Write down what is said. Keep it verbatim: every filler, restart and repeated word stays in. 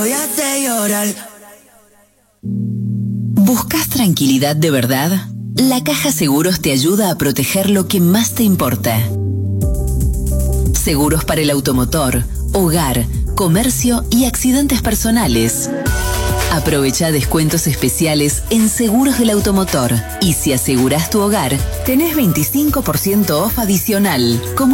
Voy a hacer llorar. ¿Buscas tranquilidad de verdad? La Caja Seguros te ayuda a proteger lo que más te importa. Seguros para el automotor, hogar, comercio y accidentes personales. Aprovecha descuentos especiales en seguros del automotor. Y si aseguras tu hogar, tenés veinticinco por ciento off adicional. Como